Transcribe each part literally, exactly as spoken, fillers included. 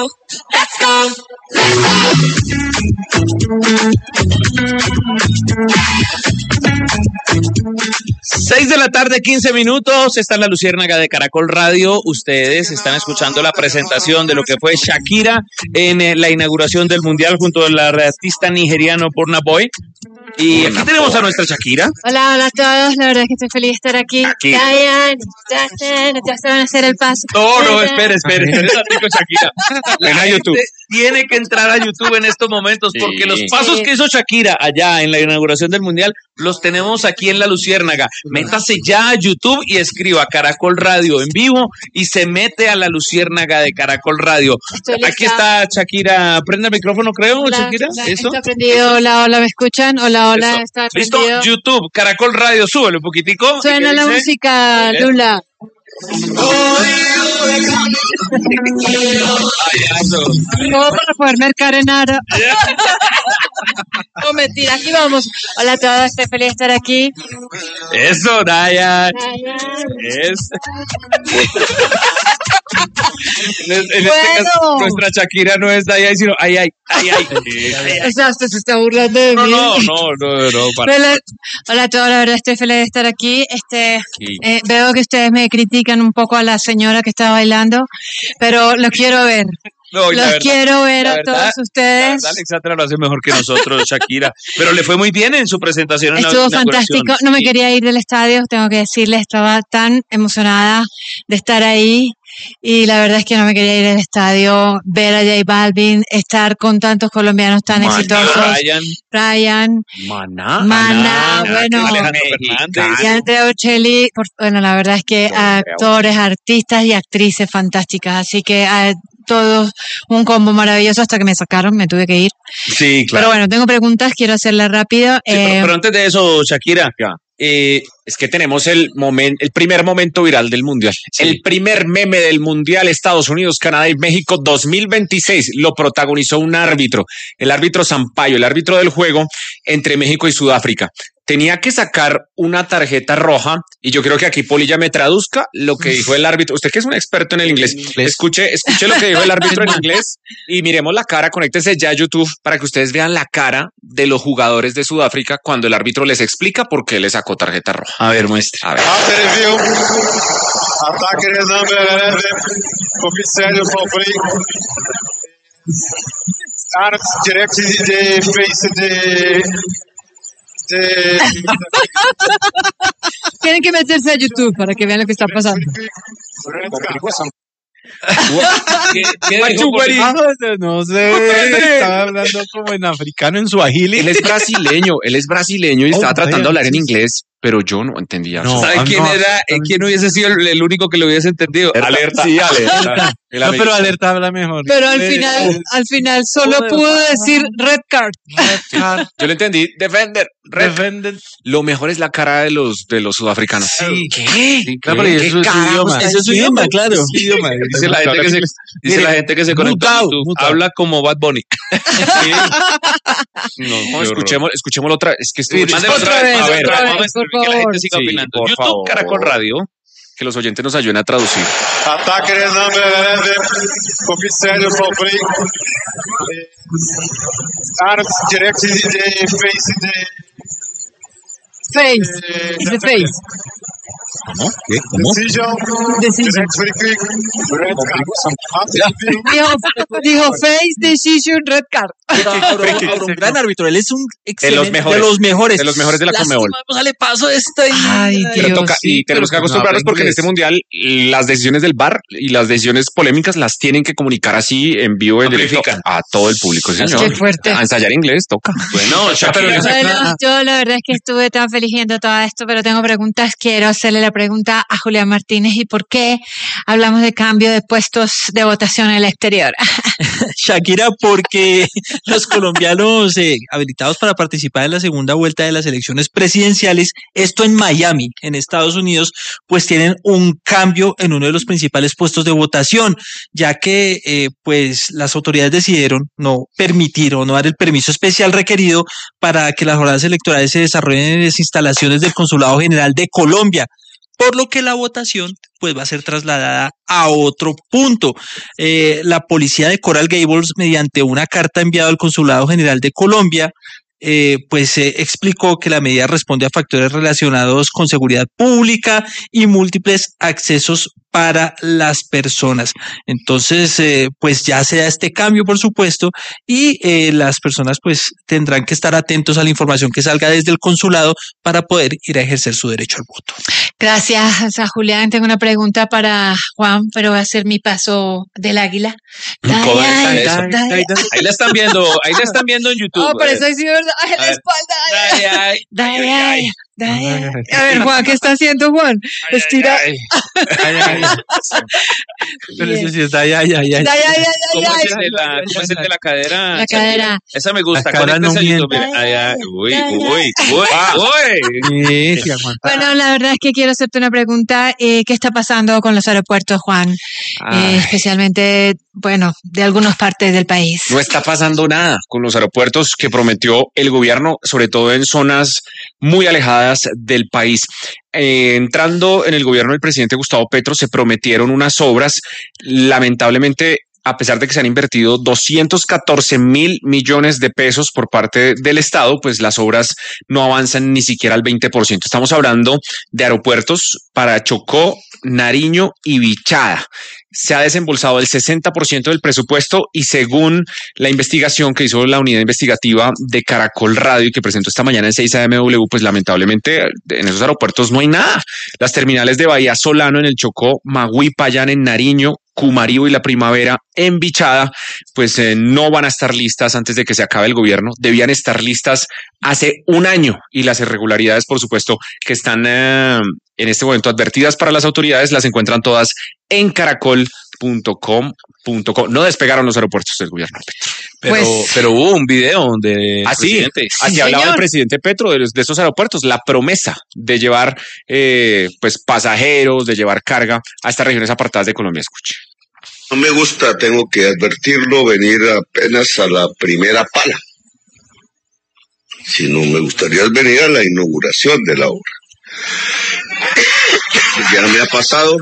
Let's go. Seis de la tarde, quince minutos. Esta es la Luciérnaga de Caracol Radio. Ustedes están escuchando la presentación de lo que fue Shakira en eh, la inauguración del Mundial junto al artista nigeriano Burna Boy. Y aquí tenemos a nuestra Shakira. Hola, hola a todos. La verdad es que estoy feliz de estar aquí. Aquí. Diane, Justin, ya se van a hacer el paso. No, no, espere, espere. espere un ratico, Shakira. Ven a YouTube. Tiene que entrar a YouTube en estos momentos porque sí. los pasos sí. que hizo Shakira allá en la inauguración del Mundial los tenemos aquí en la Luciérnaga. Métase ya a YouTube y escriba Caracol Radio en vivo y se mete a la Luciérnaga de Caracol Radio. Aquí está Shakira. Prende el micrófono, creo, hola, Shakira. Hola, ¿Eso? Está prendido. Hola, hola, ¿me escuchan? Hola, hola, Eso. está ¿Listo? prendido. YouTube, Caracol Radio, súbelo un poquitico. Suena la música, Lula. ¿Cómo para poder mercar en Ara? No, mentira, aquí vamos. Hola a todos, estoy feliz de estar aquí. Eso, Dayan. Es. En, en bueno. este caso, nuestra Shakira no es Dayan, sino ay, ay, ay, ay. O sea, usted se está burlando de no, mí. No, no, no, no. Para. Hola, hola a todos, la verdad estoy feliz de estar aquí. Este, sí. eh, veo que ustedes me critican un poco a la señora que está bailando, pero lo quiero ver. No, Los verdad, quiero ver a verdad, todos ustedes. Alexandra lo hace mejor que nosotros, Shakira. Pero le fue muy bien en su presentación. En Estuvo la fantástico. No me sí. quería ir del estadio, tengo que decirles. Estaba tan emocionada de estar ahí. Y la verdad es que no me quería ir del estadio, ver a J Balvin, estar con tantos colombianos tan Maná, exitosos. Ryan. Ryan. Maná. Maná, bueno. Alejandro Fernández. Y Andrea Bocelli. Por, bueno, la verdad es que actores, artistas y actrices fantásticas. Así que a todos un combo maravilloso hasta que me sacaron, me tuve que ir. Sí, claro. Pero bueno, tengo preguntas, quiero hacerlas rápido. Sí, eh, pero, pero antes de eso, Shakira, eh, es que tenemos el momento, el primer momento viral del Mundial. Sí. El primer meme del Mundial Estados Unidos, Canadá y México dos mil veintiséis lo protagonizó un árbitro, el árbitro Sampaio, el árbitro del juego entre México y Sudáfrica. Tenía que sacar una tarjeta roja y yo creo que aquí Polilla me traduzca lo que dijo el árbitro. Usted que es un experto en el inglés, escuche, escuche lo que dijo el árbitro en inglés y miremos la cara, conéctese ya a YouTube para que ustedes vean la cara de los jugadores de Sudáfrica cuando el árbitro les explica por qué le sacó tarjeta roja. A ver, muestra. A ver. Ataque comissário Palfrey. Start direct de face de Tienen que meterse a YouTube para que vean lo que está pasando. ¿Qué, qué dijo, no sé, estaba hablando como en africano, en suajili. Él es brasileño, él es brasileño y oh, estaba tratando de hablar en inglés, pero yo no entendía. No, ¿sabe quién no, era? No, ¿Quién hubiese sido el, el único que lo hubiese entendido? Alerta. Sí, alerta. No, pero Alerta habla mejor. Pero al final, al final solo pudo decir red card. Red card. Yo le entendí, defender, red. Defender. Lo mejor es la cara de los de los sudafricanos. Sí. ¿Qué? Sí, claro, ¿Qué? ¿Qué eso es su idioma. Eso es su idioma, claro. Es su idioma. Dice la gente que se, dice la gente que se conecta a YouTube, habla como Bad Bunny. Sí. No, no escuchemos, escuchémoslo otra vez. Es que estoy otra, otra vez, a ver, otra vamos vez, a que la gente siga sí, opinando. YouTube, favor. Caracol Radio. Que los oyentes nos ayuden a traducir. Ataque de comissário Palfrey. Start direct de face de face. It's the face. ¿Cómo? ¿Qué? ¿Cómo? Decision. Decision. Red card. Dijo, dijo face, decision, red card. Pero un gran árbitro, él es un excelente, de los mejores, de los mejores, de los mejores de la Conmebol. Dale paso a esta. Ay, Dios, pero toca, sí, y tenemos que acostumbrarnos porque en este mundial las decisiones del V A R y las decisiones polémicas las tienen que comunicar así en vivo en directo a todo el público. Señor. Qué fuerte. A ensayar inglés toca. Bueno, Shakira. Bueno, yo la verdad es que estuve tan feliz viendo todo esto, pero tengo preguntas. Quiero hacerle la pregunta a Julián Martínez y por qué hablamos de cambio de puestos de votación en el exterior. Shakira, porque los colombianos eh, habilitados para participar en la segunda vuelta de las elecciones presidenciales, esto en Miami, en Estados Unidos, pues tienen un cambio en uno de los principales puestos de votación, ya que eh, pues las autoridades decidieron no permitir o no dar el permiso especial requerido para que las jornadas electorales se desarrollen en las instalaciones del Consulado General de Colombia. por lo que la votación pues va a ser trasladada a otro punto. Eh, la policía de Coral Gables, mediante una carta enviada al Consulado General de Colombia, Eh, pues eh, explicó que la medida responde a factores relacionados con seguridad pública y múltiples accesos para las personas. Entonces, eh, pues ya se da este cambio, por supuesto, y eh, las personas pues tendrán que estar atentos a la información que salga desde el consulado para poder ir a ejercer su derecho al voto. Gracias a Julián. Tengo una pregunta para Juan, pero va a ser mi paso del águila. ¿Cómo está eso? Ahí la están viendo, ahí la están viendo en YouTube. Oh, por eso sí, ¿verdad? Ay, la espalda. Ay, ay, Dai, ay, dai, ay. A ver, Juan, ¿qué está haciendo Juan? Estira. Ay, ay, ay. Pero eso sí está, ay, ay, ay, ay. Dai, ay, ay, ¿Cómo ay, es el de la, cómo es el de la cadera? La cadera. Esa me gusta. La cadera no Conéctese a YouTube. miente. Ay, ay, uy, Ay, uy, uy, uy. Sí, sí, aguanta. Bueno, la verdad es que quiero hacerte una pregunta. Eh, ¿Qué está pasando con los aeropuertos, Juan? Ay. Eh, especialmente, bueno, de algunas partes del país. No está pasando nada con los aeropuertos que prometió el gobierno, sobre todo en zonas muy alejadas del país. Eh, entrando en el gobierno del presidente Gustavo Petro, se prometieron unas obras. Lamentablemente, a pesar de que se han invertido doscientos catorce mil millones de pesos por parte del Estado, pues las obras no avanzan ni siquiera al veinte por ciento. Estamos hablando de aeropuertos para Chocó, Nariño y Bichada. Se ha desembolsado el sesenta por ciento del presupuesto y según la investigación que hizo la unidad investigativa de Caracol Radio y que presentó esta mañana en seis A M W, pues lamentablemente en esos aeropuertos no hay nada. Las terminales de Bahía Solano en el Chocó, Magüí, Payán en Nariño, Cumarío y La Primavera en Bichada, pues eh, no van a estar listas antes de que se acabe el gobierno. Debían estar listas hace un año y las irregularidades, por supuesto, que están eh, en este momento advertidas para las autoridades, las encuentran todas en caracol punto com punto co. No despegaron los aeropuertos del gobierno. Pero, Pues- pero hubo un video donde Así, el presidente- así Sí, hablaba señor. el presidente Petro de, los- de estos aeropuertos, la promesa de llevar eh, pues pasajeros, de llevar carga a estas regiones apartadas de Colombia. Escuche. No me gusta, tengo que advertirlo, venir apenas a la primera pala. Sino me gustaría venir a la inauguración de la obra. Ya me ha pasado,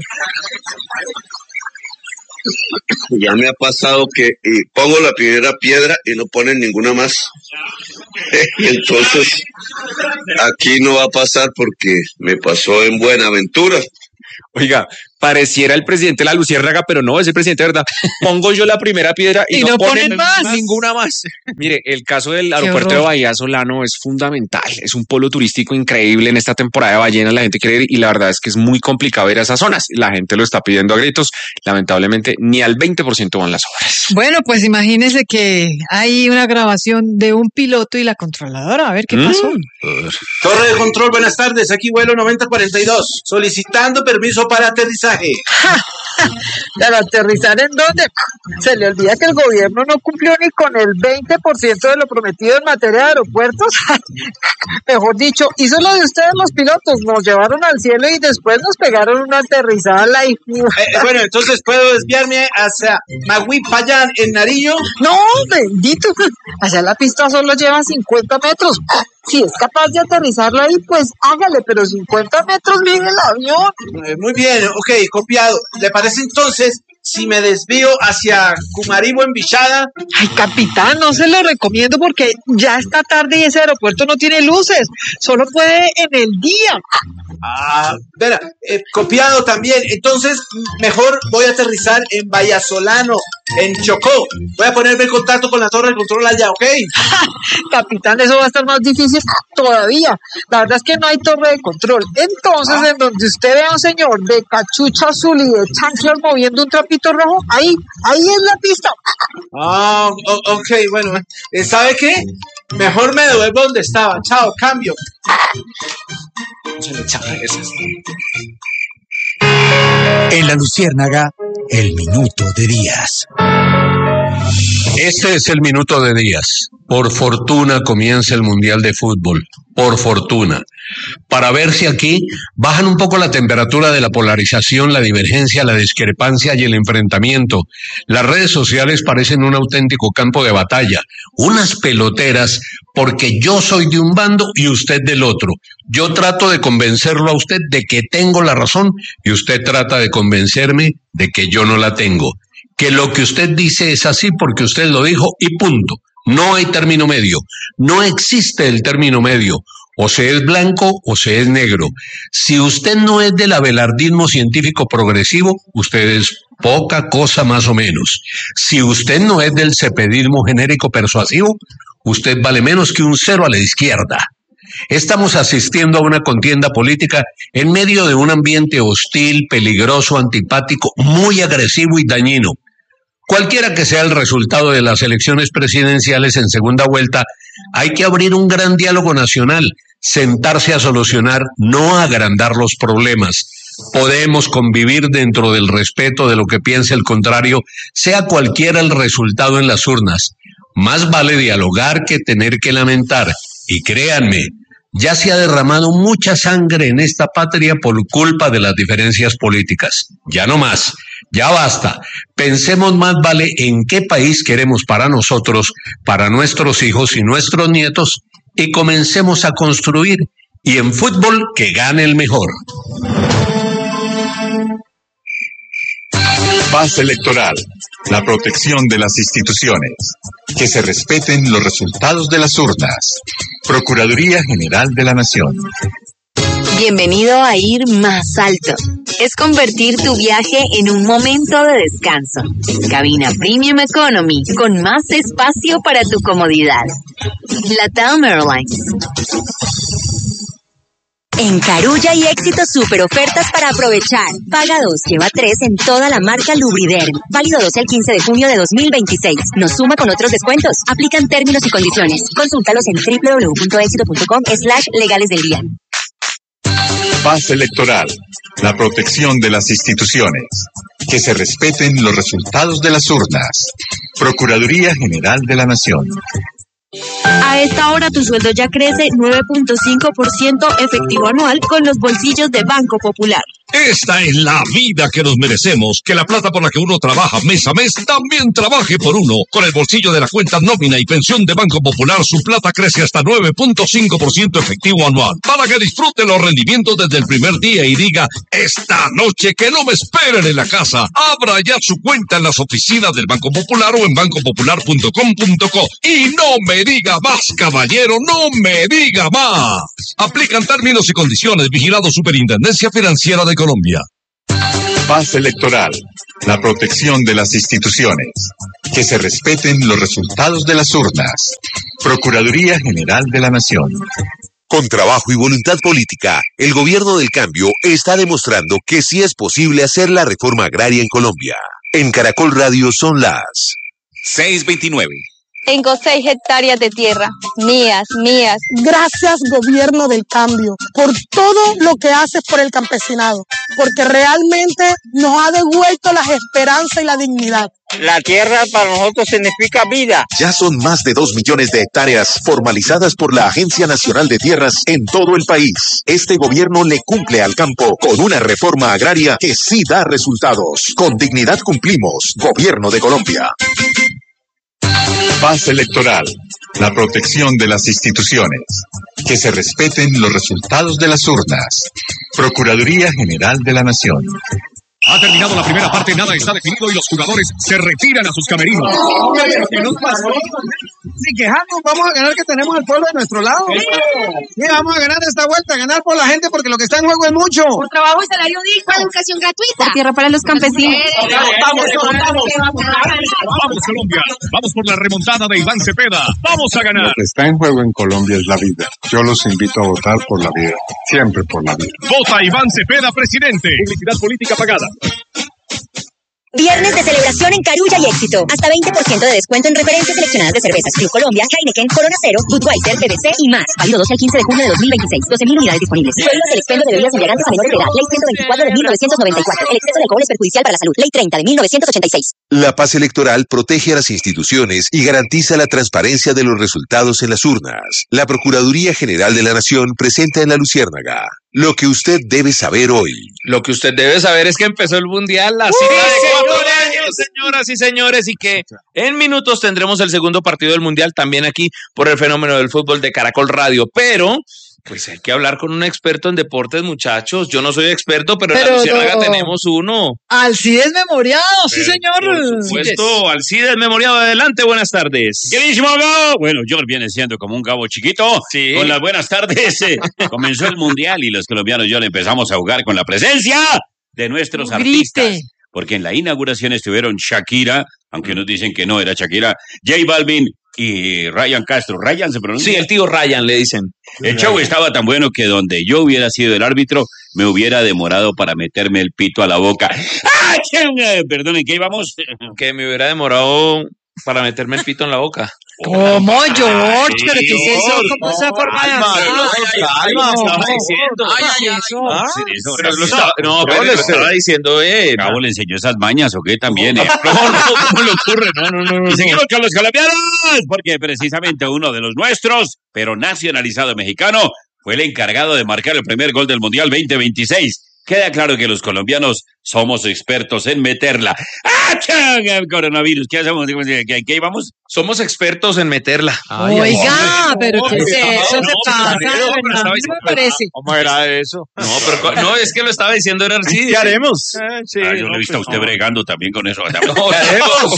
ya me ha pasado que eh, pongo la primera piedra y no ponen ninguna más. Y entonces aquí no va a pasar porque me pasó en Buenaventura. Oiga, pareciera el presidente La Luciérnaga, pero no, es el presidente de verdad. Pongo yo la primera piedra y, Y no, no ponen, ponen más. ninguna más. Mire, el caso del aeropuerto de horror. Bahía Solano es fundamental. Es un polo turístico increíble en esta temporada de ballenas. La gente quiere ir y la verdad es que es muy complicado ir a esas zonas. La gente lo está pidiendo a gritos. Lamentablemente, ni al veinte por ciento van las obras. Bueno, pues imagínese que hay una grabación de un piloto y la controladora. A ver qué Mm. pasó. Torre de control, buenas tardes. Aquí vuelo noventa cuarenta y dos. Solicitando permiso para aterrizaje. ¿Pero aterrizar en dónde? Se le olvida que el gobierno no cumplió ni con el veinte por ciento de lo prometido en materia de aeropuertos. Mejor dicho, hizo lo de ustedes los pilotos, nos llevaron al cielo y después nos pegaron una aterrizada live. Eh, eh, bueno, entonces puedo desviarme hacia Magüí, Payán, en Nariño. No, bendito. Allá la pista solo lleva cincuenta metros. Si es capaz de aterrizarlo ahí, pues hágale, pero cincuenta metros viene el avión. Eh, muy bien, ok, copiado. ¿Le parece entonces si me desvío hacia Cumaribo en Bichada? Ay, capitán, no se lo recomiendo porque ya está tarde y ese aeropuerto no tiene luces. Solo puede en el día. Ah, verá, eh, copiado también. Entonces, mejor voy a aterrizar en Vallasolano, en Chocó. Voy a ponerme en contacto con la torre de control allá, ¿ok? Capitán, eso va a estar más difícil todavía. La verdad es que no hay torre de control. Entonces, en donde usted ve a un señor de cachucha azul y de chanclas moviendo un trapito rojo, ahí, ahí es la pista. Ah, o- ok, bueno. eh, ¿Sabe qué? Mejor me devuelvo donde estaba. Chao, cambio. En la Luciérnaga, el minuto de Díaz. Este es el minuto de Díaz. Por fortuna comienza el Mundial de Fútbol. por fortuna, para ver si aquí bajan un poco la temperatura de la polarización, la divergencia, la discrepancia y el enfrentamiento. Las redes sociales parecen un auténtico campo de batalla, unas peloteras, porque yo soy de un bando y usted del otro. Yo trato de convencerlo a usted de que tengo la razón y usted trata de convencerme de que yo no la tengo. Que lo que usted dice es así porque usted lo dijo y punto. No hay término medio, no existe el término medio, o se es blanco o se es negro. Si usted no es del abelardismo científico progresivo, usted es poca cosa más o menos. Si usted no es del cepedismo genérico persuasivo, usted vale menos que un cero a la izquierda. Estamos asistiendo a una contienda política en medio de un ambiente hostil, peligroso, antipático, muy agresivo y dañino. Cualquiera que sea el resultado de las elecciones presidenciales en segunda vuelta, hay que abrir un gran diálogo nacional, sentarse a solucionar, no a agrandar los problemas. Podemos convivir dentro del respeto de lo que piense el contrario, sea cualquiera el resultado en las urnas. Más vale dialogar que tener que lamentar. Y créanme, ya se ha derramado mucha sangre en esta patria por culpa de las diferencias políticas. Ya no más. Ya basta. Pensemos más vale en qué país queremos para nosotros, para nuestros hijos y nuestros nietos, y comencemos a construir. Y en fútbol, que gane el mejor. Paz electoral. La protección de las instituciones. Que se respeten los resultados de las urnas. Procuraduría General de la Nación. Bienvenido a ir más alto. Es convertir tu viaje en un momento de descanso. Cabina Premium Economy con más espacio para tu comodidad. LATAM Airlines. En Carulla y Éxito, super ofertas para aprovechar. Paga dos, lleva tres en toda la marca Lubriderm. Válido doce al quince de junio de dos mil veintiséis. Nos suma con otros descuentos. Aplican términos y condiciones. Consúltalos en doble u doble u doble u punto éxito punto com slash legales del día. Paz electoral. La protección de las instituciones. Que se respeten los resultados de las urnas. Procuraduría General de la Nación. A esta hora tu sueldo ya crece nueve punto cinco por ciento efectivo anual con los bolsillos de Banco Popular. Esta es la vida que nos merecemos, que la plata por la que uno trabaja mes a mes también trabaje por uno. Con el bolsillo de la cuenta nómina y pensión de Banco Popular, su plata crece hasta nueve punto cinco por ciento efectivo anual, para que disfrute los rendimientos desde el primer día y diga, esta noche que no me esperen en la casa. Abra ya su cuenta en las oficinas del Banco Popular o en banco popular punto com punto co. Y no me diga más, caballero, no me diga más. Aplican términos y condiciones. Vigilado Superintendencia Financiera de Colombia. Paz electoral. La protección de las instituciones. Que se respeten los resultados de las urnas. Procuraduría General de la Nación. Con trabajo y voluntad política, el gobierno del cambio está demostrando que sí es posible hacer la reforma agraria en Colombia. En Caracol Radio son las seis veintinueve. Tengo seis hectáreas de tierra, mías, mías. Gracias, gobierno del cambio, por todo lo que haces por el campesinado, porque realmente nos ha devuelto la esperanza y la dignidad. La tierra para nosotros significa vida. Ya son más de dos millones de hectáreas formalizadas por la Agencia Nacional de Tierras en todo el país. Este gobierno le cumple al campo con una reforma agraria que sí da resultados. Con dignidad cumplimos. Gobierno de Colombia. Paz electoral. La protección de las instituciones. Que se respeten los resultados de las urnas. Procuraduría General de la Nación. Ha terminado la primera parte, nada está definido y los jugadores se retiran a sus camerinos. ¿Qué nos pasó? Sin quejarnos, vamos a ganar, que tenemos al pueblo de nuestro lado. Sí, vamos a ganar esta vuelta, ganar por la gente, porque lo que está en juego es mucho. Por trabajo y salario digno, por educación gratuita, por tierra para los campesinos. Vamos, vamos, vamos Colombia, vamos por la remontada de Iván Cepeda, vamos a ganar. Lo que está en juego en Colombia es la vida. Yo los invito a votar por la vida, siempre por la vida. Vota Iván Cepeda, presidente. Publicidad política pagada. Viernes de celebración en Carulla y Éxito. Hasta veinte por ciento de descuento en referencias seleccionadas de cervezas Club Colombia, Heineken, Corona Cero, Budweiser, B B C y más. Válido doce al quince de junio de dos mil veintiséis. doce mil unidades disponibles. Prohíbas el expendio de bebidas embriagantes a menores de edad. Ley ciento veinticuatro de mil novecientos noventa y cuatro. El exceso de alcohol es perjudicial para la salud. Ley treinta de mil novecientos ochenta y seis. La paz electoral protege a las instituciones y garantiza la transparencia de los resultados en las urnas. La Procuraduría General de la Nación presenta en La Luciérnaga lo que usted debe saber hoy. Lo que usted debe saber es que empezó el Mundial, la cita de cuatro años, señoras y señores, y que en minutos tendremos el segundo partido del Mundial también aquí por el fenómeno del fútbol de Caracol Radio, pero pues hay que hablar con un experto en deportes, muchachos. Yo no soy experto, pero, pero en La Luciérnaga no. tenemos uno. Alcides Memoriado, sí, señor. Por supuesto, Alcides Memoriado, adelante, buenas tardes. Queridísimo Gabo. Bueno, George viene siendo como un Gabo chiquito. Sí. Con las buenas tardes. Eh, comenzó el Mundial y los colombianos ya le empezamos a jugar con la presencia de nuestros Grite. artistas. Porque en la inauguración estuvieron Shakira, aunque nos dicen que no era Shakira, J Balvin y Ryan Castro. ¿Ryan se pronuncia? Sí, el tío Ryan le dicen. El show estaba tan bueno que donde yo hubiera sido el árbitro, me hubiera demorado para meterme el pito a la boca. ¡Ah! Perdonen, ¿qué íbamos? Que me hubiera demorado para meterme el pito en la boca. ¿Cómo, George? ¿Pero qué es eso? ¿Cómo esa forma de hablar? Calma, estaba diciendo. Ay, ay, eso. Pero lo estaba, no, pero lo estaba diciendo él. Cabo le enseñó esas mañas, ¿o qué? También. No, no, ¿cómo le ocurre? No, no, no. Y seguimos con los colombianos, porque precisamente uno de los nuestros, pero nacionalizado mexicano, fue el encargado de marcar el primer gol del Mundial veinte veintiséis. Queda claro que los colombianos somos expertos en meterla. ¡Ah, el coronavirus! ¿Qué hacemos? ¿Qué, qué íbamos? Somos expertos en meterla. Ay, Oiga, pero ¿qué es eso? ¿Qué pasa? No me parece. ¿Cómo era eso? No, pero no, es que lo estaba diciendo era así. ¿Qué haremos? Eh, sí, ah, yo no, lo he visto a usted no. bregando también con eso. No, ¿qué haremos?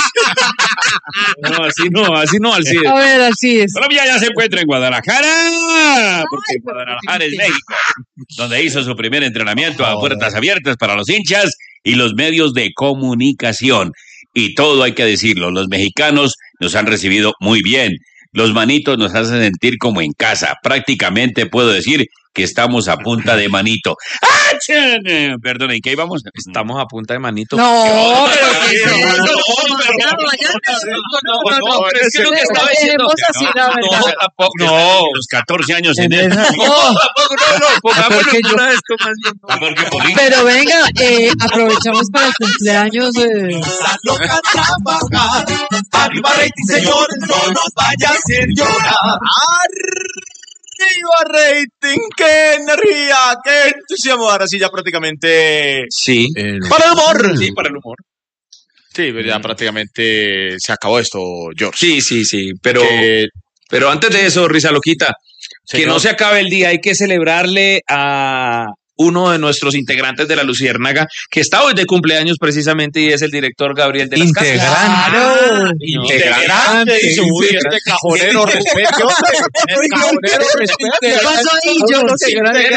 No, así no, así no, así es. A ver, así es. Colombia ya se encuentra en Guadalajara, porque Guadalajara es México, donde hizo su primer entrenamiento a puertas abiertas para los hinchas y los medios de comunicación. Y todo hay que decirlo, los mexicanos nos han recibido muy bien. Los manitos nos hacen sentir como en casa. Prácticamente puedo decir que estamos a punta de manito. ¡Ah, perdón, ¿y qué íbamos? Estamos a punta de manito. No, pero no, pero es que lo que estaba diciendo. No, tampoco. No, los catorce años en eso. No, tampoco, no, no. Pongámoslo en esto más. Pero venga, eh, aprovechamos para el cumpleaños de. Arriba rating, señores, no nos vaya a hacer llorar. Arriba rating, qué energía, qué entusiasmo. Ahora sí, ya prácticamente. Sí. Eh, para el humor. Sí, para el humor. Sí, ya prácticamente se acabó esto, George. Sí, sí, sí. Pero, que... pero antes de eso, Risa Loquita, Señor. que no se acabe el día, hay que celebrarle a uno de nuestros integrantes de La Luciérnaga, que está hoy de cumpleaños precisamente, y es el director Gabriel de las Integrante. Casas. Claro. Integrante. Uy, este cajonero, respeto. El cajonero, respeto. ¿Qué pasó ahí, George?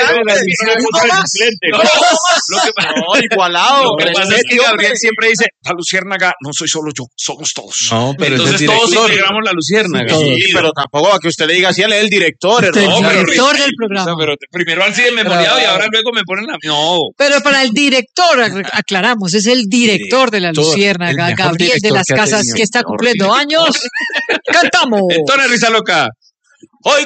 No, igualado. Lo que pasa es que Gabriel siempre dice, La Luciérnaga no soy solo yo, somos todos. No, pero entonces es todos director. integramos La Luciérnaga. Sí, sí, pero tampoco a que usted le diga así, él es el director. El no, director pero, del programa. No, pero primero al sí de memoriado y ahora luego me ponen la... No. Pero para el director, aclaramos, es el director de La Luciérnaga, Gabriel de las Casas, que está cumpliendo años. ¡Cantamos! Entonces, Risa Loca. Hoy